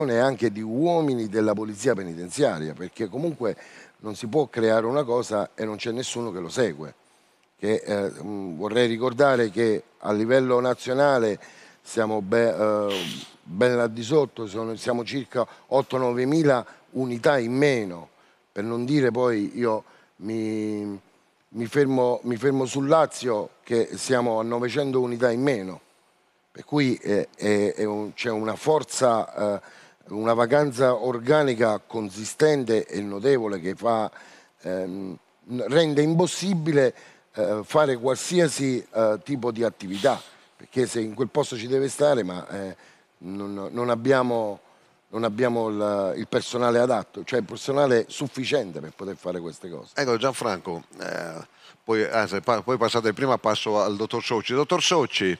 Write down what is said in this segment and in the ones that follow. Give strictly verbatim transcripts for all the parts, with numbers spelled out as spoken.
anche di uomini della polizia penitenziaria, perché comunque non si può creare una cosa e non c'è nessuno che lo segue. Che, eh, mh, vorrei ricordare che a livello nazionale siamo be eh, ben al di sotto, sono, siamo circa otto nove mila unità in meno, per non dire poi io mi, mi, fermo, mi fermo sul Lazio che siamo a novecento unità in meno, per cui eh, c'è una forza, eh, una vacanza organica consistente e notevole che fa, ehm, rende impossibile eh, fare qualsiasi eh, tipo di attività, perché se in quel posto ci deve stare, ma eh, non, non abbiamo, non abbiamo il, il personale adatto, cioè il personale sufficiente per poter fare queste cose. Ecco Gianfranco, eh, poi, anzi, poi passate prima, passo al dottor Socci. Dottor Socci,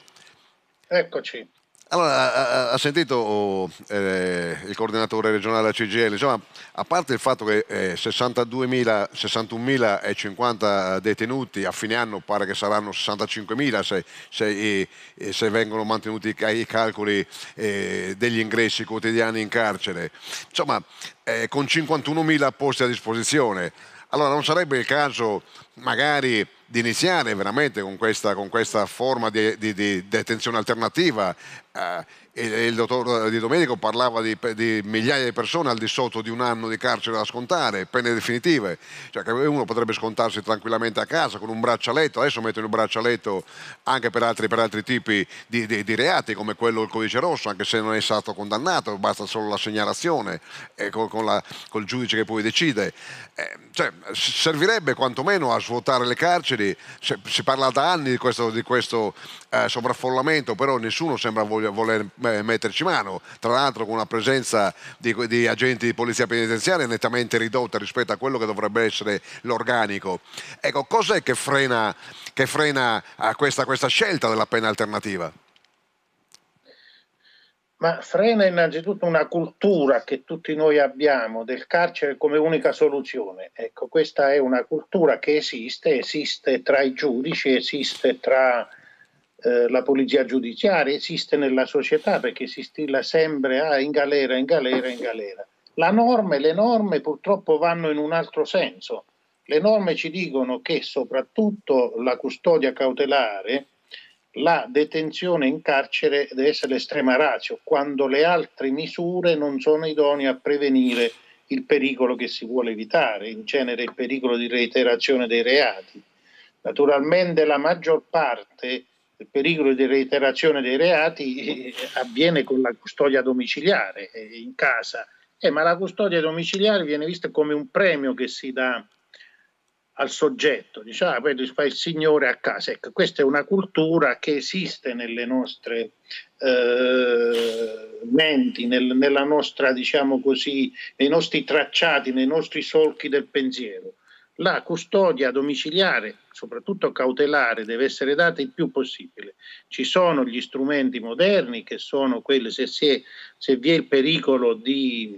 eccoci. Allora, ha, ha sentito eh, il coordinatore regionale della C G I L, insomma, a parte il fatto che eh, sessantaduemila, sessantunomilacinquanta detenuti, a fine anno pare che saranno sessantacinquemila se, se, eh, se vengono mantenuti i, i calcoli eh, degli ingressi quotidiani in carcere, insomma, eh, con cinquantunomila posti a disposizione. Allora non sarebbe il caso magari di iniziare veramente con questa, con questa forma di, di, di detenzione alternativa? Eh, il dottor Di Domenico parlava di, di migliaia di persone al di sotto di un anno di carcere da scontare, pene definitive, cioè che uno potrebbe scontarsi tranquillamente a casa con un braccialetto. Adesso mettono il braccialetto anche per altri, per altri tipi di, di, di reati come quello del codice rosso, anche se non è stato condannato, basta solo la segnalazione eh, con, con, la, col giudice che poi decide. Eh, cioè, servirebbe quantomeno a svuotare le carceri. Si, si parla da anni di questo, di questo eh, sovraffollamento, però nessuno sembra voler, voler metterci mano, tra l'altro con una presenza di, di agenti di polizia penitenziaria nettamente ridotta rispetto a quello che dovrebbe essere l'organico. Ecco, cos'è che frena, che frena a questa, questa scelta della pena alternativa? Ma frena innanzitutto una cultura che tutti noi abbiamo del carcere come unica soluzione. Ecco, questa è una cultura che esiste, esiste tra i giudici, esiste tra eh, la polizia giudiziaria, esiste nella società, perché si stilla sempre ah, in galera, in galera, in galera. La norma e le norme purtroppo vanno in un altro senso. Le norme ci dicono che soprattutto la custodia cautelare, la detenzione in carcere deve essere l'estrema ratio, quando le altre misure non sono idonee a prevenire il pericolo che si vuole evitare, in genere il pericolo di reiterazione dei reati. Naturalmente la maggior parte del pericolo di reiterazione dei reati eh, avviene con la custodia domiciliare eh, in casa, eh, ma la custodia domiciliare viene vista come un premio che si dà al soggetto, diciamo, ah, poi fa il signore a casa. Ecco, questa è una cultura che esiste nelle nostre eh, menti, nel, nella nostra, diciamo così, nei nostri tracciati, nei nostri solchi del pensiero. La custodia domiciliare, soprattutto cautelare, deve essere data il più possibile. Ci sono gli strumenti moderni che sono quelli, se, si è, se vi è il pericolo di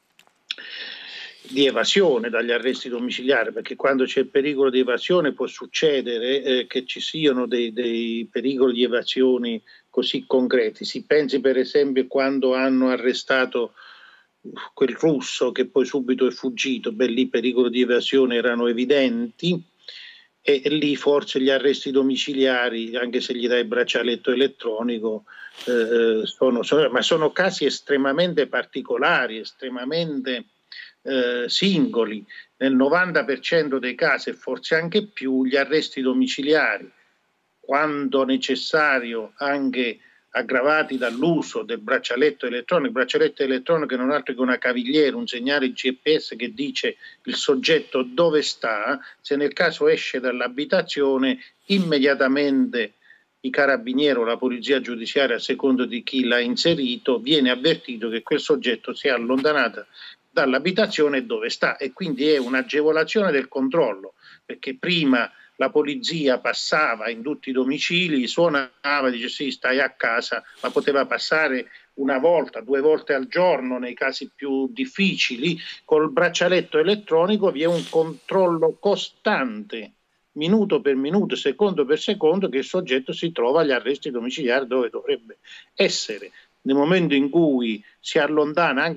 di evasione dagli arresti domiciliari, perché quando c'è il pericolo di evasione può succedere eh, che ci siano dei, dei pericoli di evasione così concreti. Si pensi per esempio quando hanno arrestato quel russo che poi subito è fuggito, beh, lì i pericoli di evasione erano evidenti e, e lì forse gli arresti domiciliari, anche se gli dai il braccialetto elettronico, eh, sono, sono, ma sono casi estremamente particolari, estremamente Eh, singoli. Nel novanta per cento dei casi e forse anche più gli arresti domiciliari, quando necessario anche aggravati dall'uso del braccialetto elettronico, il braccialetto elettronico non è altro che una cavigliera, un segnale G P S che dice il soggetto dove sta, se nel caso esce dall'abitazione immediatamente i carabinieri o la polizia giudiziaria, a secondo di chi l'ha inserito, viene avvertito che quel soggetto si è allontanato dall'abitazione dove sta, e quindi è un'agevolazione del controllo, perché prima la polizia passava in tutti i domicili, suonava, dice sì, stai a casa, ma poteva passare una volta, due volte al giorno nei casi più difficili. Col braccialetto elettronico vi è un controllo costante, minuto per minuto, secondo per secondo, che il soggetto si trova agli arresti domiciliari dove dovrebbe essere. Nel momento in cui si allontana anche